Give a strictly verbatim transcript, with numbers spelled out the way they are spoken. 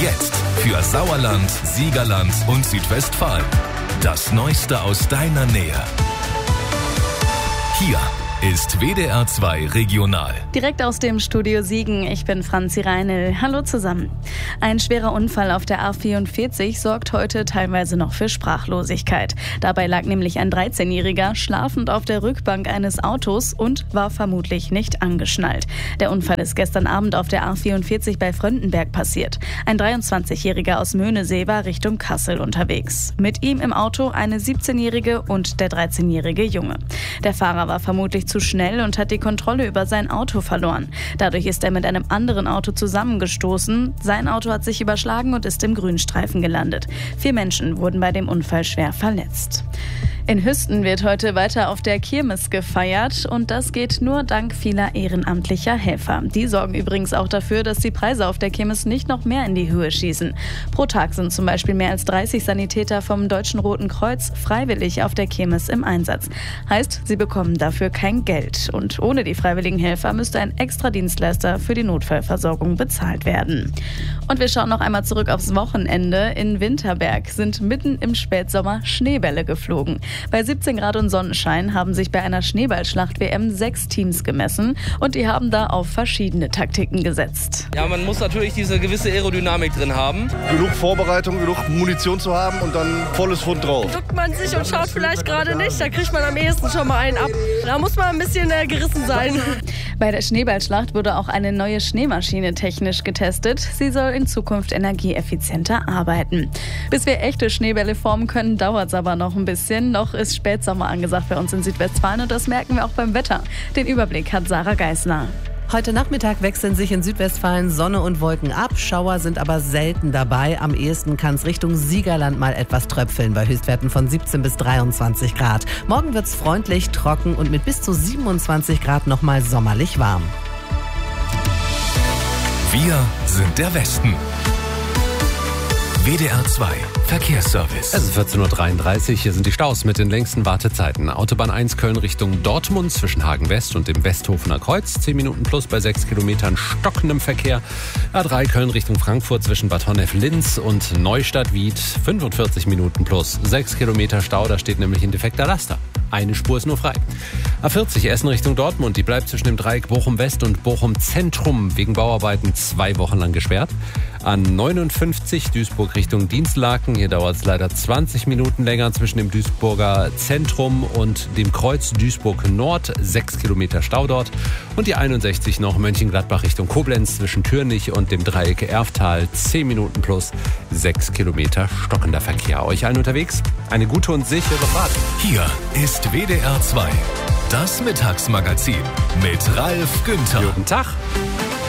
Jetzt für Sauerland, Siegerland und Südwestfalen. Das Neueste aus deiner Nähe. Hier ist W D R zwei Regional. Direkt aus dem Studio Siegen, ich bin Franzi Reinl. Hallo zusammen. Ein schwerer Unfall auf der A vierundvierzig sorgt heute teilweise noch für Sprachlosigkeit. Dabei lag nämlich ein dreizehnjähriger schlafend auf der Rückbank eines Autos und war vermutlich nicht angeschnallt. Der Unfall ist gestern Abend auf der A vierundvierzig bei Fröndenberg passiert. Ein dreiundzwanzigjähriger aus Möhnesee war Richtung Kassel unterwegs. Mit ihm im Auto eine siebzehnjährige und der dreizehnjährige Junge. Der Fahrer war vermutlich zu schnell und hat die Kontrolle über sein Auto verloren. Dadurch ist er mit einem anderen Auto zusammengestoßen. Sein Auto hat sich überschlagen und ist im Grünstreifen gelandet. Vier Menschen wurden bei dem Unfall schwer verletzt. In Hüsten wird heute weiter auf der Kirmes gefeiert und das geht nur dank vieler ehrenamtlicher Helfer. Die sorgen übrigens auch dafür, dass die Preise auf der Kirmes nicht noch mehr in die Höhe schießen. Pro Tag sind zum Beispiel mehr als dreißig Sanitäter vom Deutschen Roten Kreuz freiwillig auf der Kirmes im Einsatz. Heißt, sie bekommen dafür kein Geld. Und ohne die freiwilligen Helfer müsste ein extra Dienstleister für die Notfallversorgung bezahlt werden. Und wir schauen noch einmal zurück aufs Wochenende. In Winterberg sind mitten im Spätsommer Schneebälle geflogen. Bei siebzehn Grad und Sonnenschein haben sich bei einer Schneeballschlacht-W M sechs Teams gemessen und die haben da auf verschiedene Taktiken gesetzt. Ja, man muss natürlich diese gewisse Aerodynamik drin haben. Genug Vorbereitung, genug Munition zu haben und dann volles Fund drauf. Duckt man sich und schaut vielleicht gerade nicht, da kriegt man am ehesten schon mal einen ab. Da muss man ein bisschen äh, gerissen sein. Bei der Schneeballschlacht wurde auch eine neue Schneemaschine technisch getestet. Sie soll in Zukunft energieeffizienter arbeiten. Bis wir echte Schneebälle formen können, dauert es aber noch ein bisschen. Noch ist Spätsommer angesagt bei uns in Südwestfalen und das merken wir auch beim Wetter. Den Überblick hat Sarah Geisler. Heute Nachmittag wechseln sich in Südwestfalen Sonne und Wolken ab. Schauer sind aber selten dabei. Am ehesten kann es Richtung Siegerland mal etwas tröpfeln bei Höchstwerten von siebzehn bis dreiundzwanzig Grad. Morgen wird es freundlich, trocken und mit bis zu siebenundzwanzig Grad nochmal sommerlich warm. Wir sind der Westen. W D R zwei Verkehrsservice. Es ist vierzehn Uhr dreiunddreißig. Hier sind die Staus mit den längsten Wartezeiten. Autobahn eins Köln Richtung Dortmund zwischen Hagen West und dem Westhofener Kreuz. zehn Minuten plus bei sechs Kilometern stockendem Verkehr. A drei Köln Richtung Frankfurt zwischen Bad Honnef-Linz und Neustadt-Wied. fünfundvierzig Minuten plus sechs Kilometer Stau. Da steht nämlich ein defekter Laster. Eine Spur ist nur frei. A vierzig Essen Richtung Dortmund. Die bleibt zwischen dem Dreieck Bochum-West und Bochum-Zentrum wegen Bauarbeiten zwei Wochen lang gesperrt. A neunundfünfzig Duisburg Richtung Dienstlaken. Hier dauert es leider zwanzig Minuten länger zwischen dem Duisburger Zentrum und dem Kreuz Duisburg Nord. sechs Kilometer Stau dort. Und die einundsechzig noch Mönchengladbach Richtung Koblenz zwischen Türnich und dem Dreieck Erftal. zehn Minuten plus sechs Kilometer stockender Verkehr. Euch allen unterwegs eine gute und sichere Fahrt. Hier ist W D R zwei. Das Mittagsmagazin mit Ralf Günther. Guten Tag.